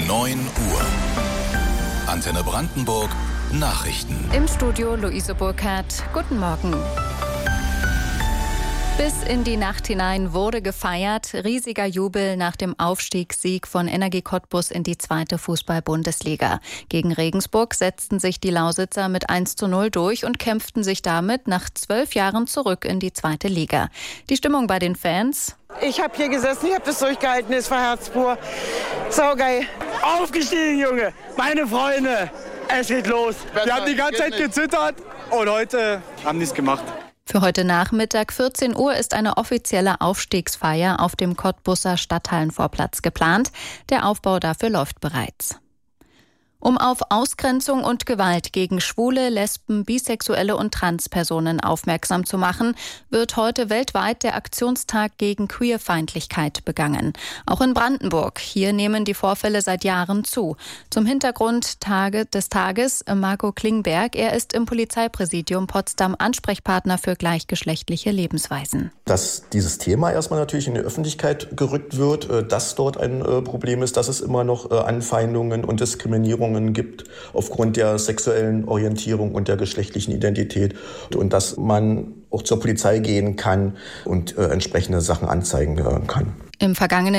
9 Uhr. Antenne Brandenburg Nachrichten. Im Studio Luise Burkhardt. Guten Morgen. Bis in die Nacht hinein wurde gefeiert. Riesiger Jubel nach dem Aufstiegssieg von Energie Cottbus in die 2. Fußball-Bundesliga. Gegen Regensburg setzten sich die Lausitzer mit 1:0 durch und kämpften sich damit nach 12 Jahren zurück in die 2. Liga. Die Stimmung bei den Fans? Ich habe hier gesessen, ich habe das durchgehalten, es war herzpur. Saugeil. Aufgestiegen, Junge, meine Freunde. Es geht los. Wir haben die ganze Zeit gezittert und heute haben die es gemacht. Für heute Nachmittag 14 Uhr ist eine offizielle Aufstiegsfeier auf dem Cottbuser Stadthallenvorplatz geplant. Der Aufbau dafür läuft bereits. Um auf Ausgrenzung und Gewalt gegen Schwule, Lesben, Bisexuelle und Transpersonen aufmerksam zu machen, wird heute weltweit der Aktionstag gegen Queerfeindlichkeit begangen. Auch in Brandenburg. Hier nehmen die Vorfälle seit Jahren zu. Zum Hintergrund des Tages Marco Klingberg. Er ist im Polizeipräsidium Potsdam Ansprechpartner für gleichgeschlechtliche Lebensweisen. Dass dieses Thema erstmal natürlich in die Öffentlichkeit gerückt wird, dass dort ein Problem ist, dass es immer noch Anfeindungen und Diskriminierungen gibt aufgrund der sexuellen Orientierung und der geschlechtlichen Identität und dass man auch zur Polizei gehen kann und entsprechende Sachen anzeigen kann. Im vergangenen